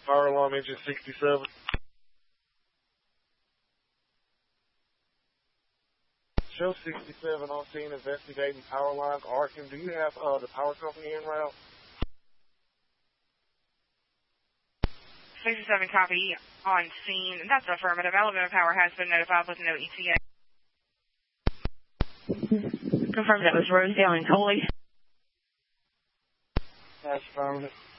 Fire alarm engine 67. Show 67 on scene investigating power lines arcing. Do you have the power company en route? 67 copy on scene. That's affirmative. Alabama Power has been notified with no ETA. Confirm that was Rosedale and Coley. That's affirmative.